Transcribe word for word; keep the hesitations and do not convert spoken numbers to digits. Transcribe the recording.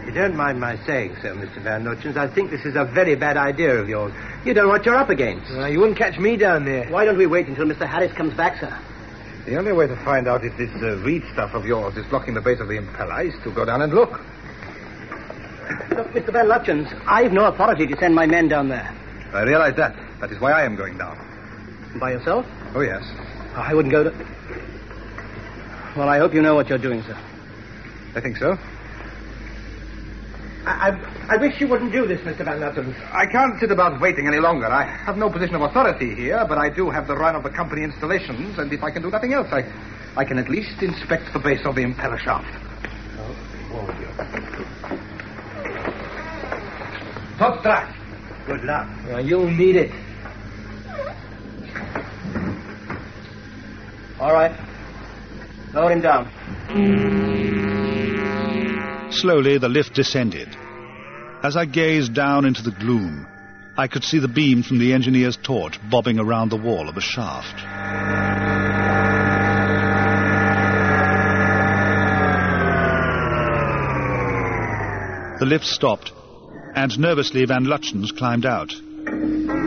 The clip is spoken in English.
If you don't mind my saying so, Mister Van Nootjens, I think this is a very bad idea of yours. You don't know what you're up against. Uh, you wouldn't catch me down there. Why don't we wait until Mister Harris comes back, sir? The only way to find out if this uh, reed stuff of yours is blocking the base of the impeller is to go down and look. Look, Mister Van Nootjens, I've no authority to send my men down there. I realize that. That is why I am going down. By yourself? Oh, yes. I wouldn't go to... Well, I hope you know what you're doing, sir. I think so. I, I, I wish you wouldn't do this, Mister Van Nootjens. I can't sit about waiting any longer. I have no position of authority here, but I do have the run of the company installations, and if I can do nothing else, I, I can at least inspect the base of the impeller shaft. Top track. Good luck. Uh, you'll need it. All right. Lower him down. Slowly, the lift descended. As I gazed down into the gloom, I could see the beam from the engineer's torch bobbing around the wall of the shaft. The lift stopped, and nervously Van Nootjens climbed out.